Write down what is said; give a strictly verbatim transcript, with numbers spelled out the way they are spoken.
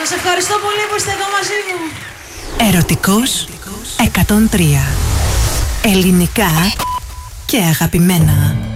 Σας ευχαριστώ πολύ που είστε εδώ μαζί μου. Ερωτικός εκατόν τρία. Ελληνικά και αγαπημένα.